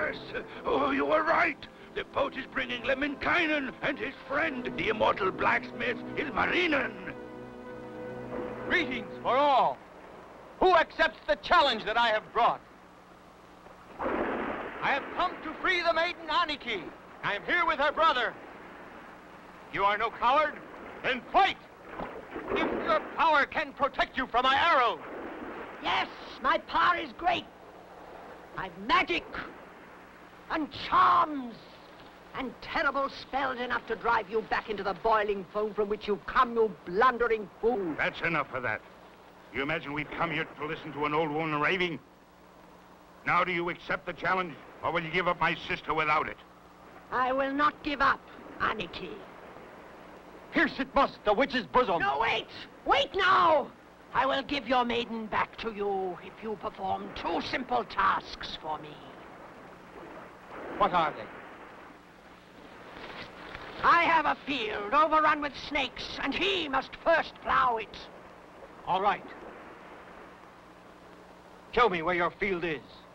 Yes. Oh, you were right. The boat is bringing Lemminkainen and his friend, the immortal blacksmith, Ilmarinen. Greetings for all. Who accepts the challenge that I have brought? I have come to free the maiden Annikki. I am here with her brother. You are no coward? Then fight! If your power can protect you from my arrows. Yes, my power is great. I've magic and charms and terrible spells enough to drive you back into the boiling foam from which you've come, you blundering fool. That's enough of that. You imagine we've come here to listen to an old woman raving? Now do you accept the challenge, or will you give up my sister without it? I will not give up, Annikki. Pierce it must, the witch's bosom. No, wait! Wait now! I will give your maiden back to you if you perform 2 simple tasks for me. What are they? I have a field overrun with snakes, and he must first plow it. All right. Show me where your field is.